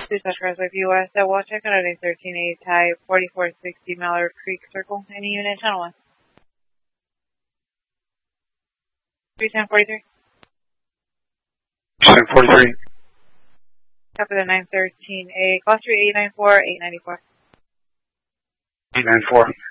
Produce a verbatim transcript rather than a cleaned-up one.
Two Touch Crossway U S at Walcheck at nine thirteen A type forty-four sixty Mallard Creek Circle. Any unit, channel one. three ten forty-three. ten forty-three. Copy the nine thirteen A, call three eight nine four, eight ninety-four. eight nine four.